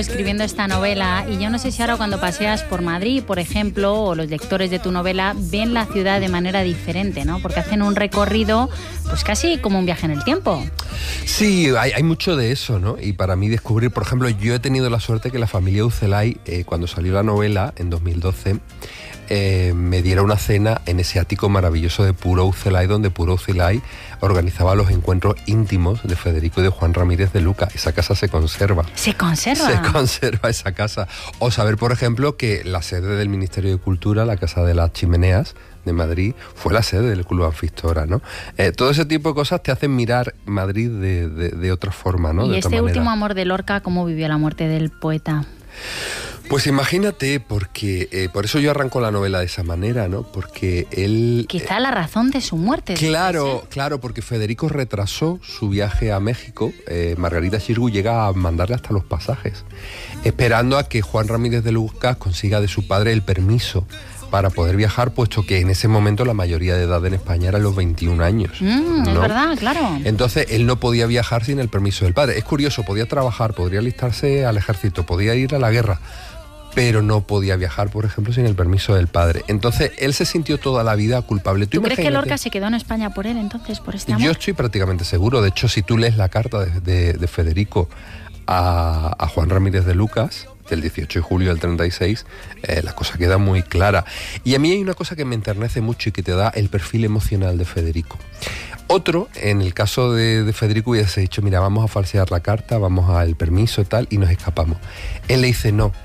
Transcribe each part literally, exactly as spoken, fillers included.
escribiendo esta novela y yo no sé si ahora cuando paseas por Madrid, por ejemplo, o los lectores de tu novela ven la ciudad de manera diferente, ¿no? Porque hacen un recorrido pues casi como un viaje en el tiempo. Sí, hay, hay mucho de eso, ¿no? Y para mí descubrir, por ejemplo, yo he tenido la suerte que la familia Ucelay, eh, cuando salió la novela en dos mil doce, Eh, me diera una cena en ese ático maravilloso de Puro Ucelay, donde Puro Ucelay organizaba los encuentros íntimos de Federico y de Juan Ramírez de Luca. Esa casa se conserva. ¿Se conserva? Se conserva esa casa. O saber, por ejemplo, que la sede del Ministerio de Cultura, la Casa de las Chimeneas de Madrid, fue la sede del Club Anfistora, ¿no? Eh, todo ese tipo de cosas te hacen mirar Madrid de, de, de otra forma, ¿no? Y de este otra último manera. amor de Lorca, ¿cómo vivió la muerte del poeta? Pues imagínate, porque eh, por eso yo arranco la novela de esa manera, ¿no? Porque él... Quizá eh, la razón de su muerte. Claro, claro, porque Federico retrasó su viaje a México. Eh, Margarita Xirgu llega a mandarle hasta los pasajes, esperando a que Juan Ramírez de Lucas consiga de su padre el permiso para poder viajar, puesto que en ese momento la mayoría de edad en España era los veintiún años. Mm, ¿no? Es verdad, claro. Entonces él no podía viajar sin el permiso del padre. Es curioso, podía trabajar, podría alistarse al ejército, podía ir a la guerra, pero no podía viajar, por ejemplo, sin el permiso del padre. Entonces él se sintió toda la vida culpable. ¿Tú, ¿tú crees que Lorca se quedó en España por él entonces, por este amor? Yo estoy prácticamente seguro. De hecho, si tú lees la carta de, de, de Federico a, a Juan Ramírez de Lucas, del dieciocho de julio del treinta y seis, eh, la cosa queda muy clara. Y a mí hay una cosa que me enternece mucho y que te da el perfil emocional de Federico. Otro, en el caso de, de Federico, hubiese dicho, mira, vamos a falsear la carta, vamos al permiso y tal, y nos escapamos. Él le dice, no,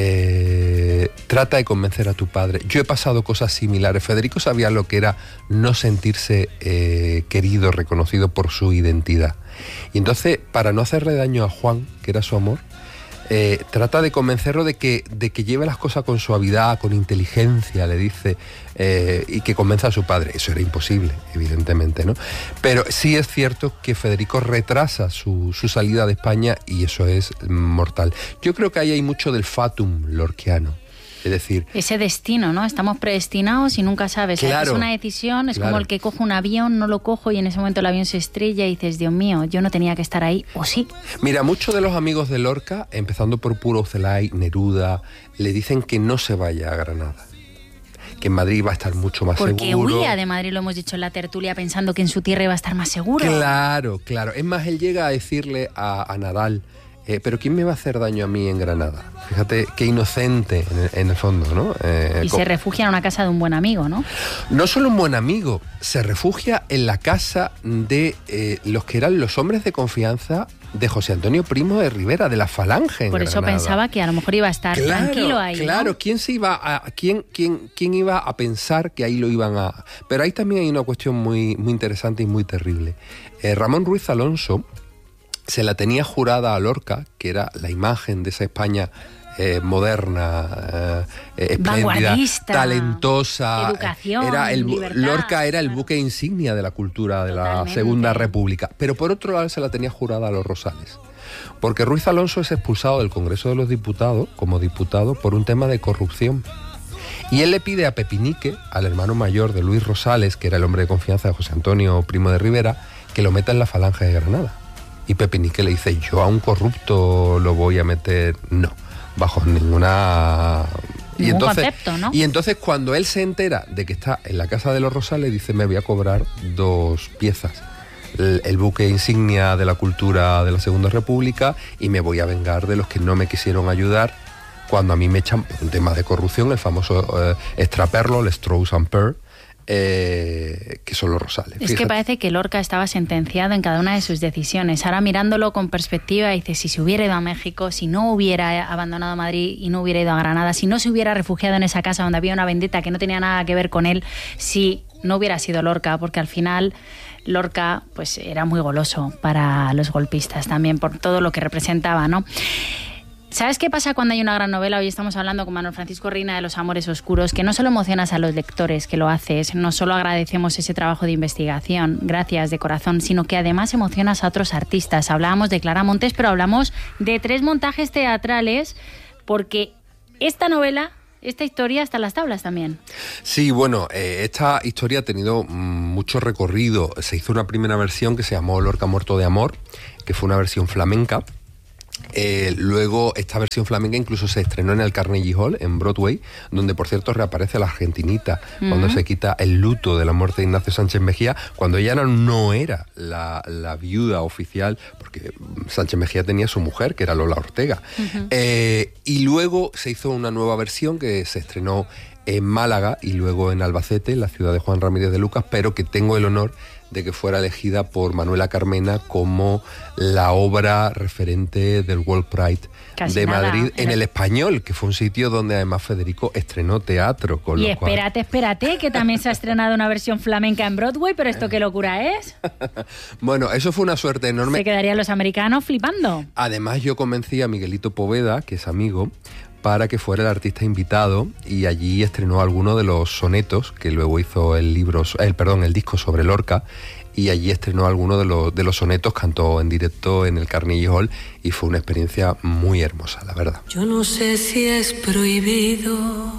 eh, trata de convencer a tu padre. Yo he pasado cosas similares. Federico sabía lo que era no sentirse eh, querido, reconocido por su identidad. Y entonces, para no hacerle daño a Juan, que era su amor, Eh, trata de convencerlo de que, de que lleve las cosas con suavidad, con inteligencia, le dice, eh, y que convenza a su padre. Eso era imposible, evidentemente, ¿no? Pero sí es cierto que Federico retrasa su, su salida de España y eso es mortal. Yo creo que ahí hay mucho del fatum lorquiano. Es decir, ese destino, ¿no? Estamos predestinados y nunca sabes. Claro, es una decisión, es claro. como el que coge un avión, no lo cojo y en ese momento el avión se estrella y dices, Dios mío, yo no tenía que estar ahí, ¿o sí? Mira, muchos de los amigos de Lorca, empezando por Puro Ucelay, Neruda, le dicen que no se vaya a Granada, que en Madrid va a estar mucho más Porque seguro. Porque huía de Madrid, lo hemos dicho en la tertulia, pensando que en su tierra iba a estar más seguro. Claro, claro. Es más, él llega a decirle a, a Nadal, Eh, pero ¿quién me va a hacer daño a mí en Granada? Fíjate qué inocente en el, en el fondo, ¿no? Eh, y se refugia en una casa de un buen amigo, ¿no? No solo un buen amigo, se refugia en la casa de eh, los que eran los hombres de confianza de José Antonio Primo de Rivera, de la Falange en Por eso Granada. pensaba que a lo mejor iba a estar claro, tranquilo ahí, Claro, ¿no? ¿quién se iba a quién, quién, quién iba a pensar que ahí lo iban a...? Pero ahí también hay una cuestión muy, muy interesante y muy terrible. Eh, Ramón Ruiz Alonso se la tenía jurada a Lorca, que era la imagen de esa España eh, moderna, eh, espléndida, talentosa. Educación, era el, libertad, Lorca era el claro. buque insignia de la cultura de Totalmente. la Segunda República. Pero por otro lado se la tenía jurada a los Rosales. Porque Ruiz Alonso es expulsado del Congreso de los Diputados, como diputado, por un tema de corrupción. Y él le pide a Pepinique, al hermano mayor de Luis Rosales, que era el hombre de confianza de José Antonio Primo de Rivera, que lo meta en la Falange de Granada. Y Pepinique le dice, yo a un corrupto lo voy a meter, no, bajo ninguna... Y Ningún entonces, concepto, ¿no? Y entonces cuando él se entera de que está en la casa de los Rosales, dice, me voy a cobrar dos piezas. El, el buque insignia de la cultura de la Segunda República y me voy a vengar de los que no me quisieron ayudar cuando a mí me echan por un tema de corrupción, el famoso eh, extraperlo, el Strauss and Pearl, Eh, que son los Rosales. Es Fíjate. que parece que Lorca estaba sentenciado en cada una de sus decisiones. Ahora mirándolo con perspectiva, dice, si se hubiera ido a México, si no hubiera abandonado Madrid y no hubiera ido a Granada, si no se hubiera refugiado en esa casa donde había una vendetta que no tenía nada que ver con él, si no hubiera sido Lorca, porque al final Lorca pues era muy goloso para los golpistas también por todo lo que representaba, ¿no? ¿Sabes qué pasa cuando hay una gran novela? Hoy estamos hablando con Manuel Francisco Reina de Los Amores Oscuros, que no solo emocionas a los lectores que lo haces, no solo agradecemos ese trabajo de investigación, gracias de corazón, sino que además emocionas a otros artistas. Hablábamos de Clara Montes, pero hablamos de tres montajes teatrales, porque esta novela, esta historia está en las tablas también. Sí, bueno, eh, esta historia ha tenido mm, mucho recorrido. Se hizo una primera versión que se llamó Lorca Muerto de Amor, que fue una versión flamenca, Eh, luego esta versión flamenca incluso se estrenó en el Carnegie Hall, en Broadway, donde por cierto reaparece la argentinita uh-huh. cuando se quita el luto de la muerte de Ignacio Sánchez Mejía, cuando ella no, no era la, la viuda oficial, porque Sánchez Mejía tenía su mujer, que era Lola Ortega. Uh-huh. Eh, y luego se hizo una nueva versión que se estrenó en Málaga y luego en Albacete, en la ciudad de Juan Ramírez de Lucas, pero que tengo el honor de que fuera elegida por Manuela Carmena como la obra referente del World Pride Casi de nada. Madrid en el Español, que fue un sitio donde además Federico estrenó teatro. Con y lo espérate, cual... espérate, que también se ha estrenado una versión flamenca en Broadway, pero ¿esto qué locura es? Bueno, eso fue una suerte enorme. Se quedarían los americanos flipando. Además yo convencí a Miguelito Poveda, que es amigo, para que fuera el artista invitado, y allí estrenó algunos de los sonetos que luego hizo el libro, el perdón, el disco sobre Lorca, y allí estrenó algunos de los de los sonetos, cantó en directo en el Carnegie Hall y fue una experiencia muy hermosa, la verdad. Yo no sé si es prohibido